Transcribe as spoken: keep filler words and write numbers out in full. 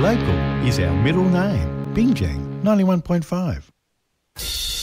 Local is our middle name. Bingjang ninety-one point five.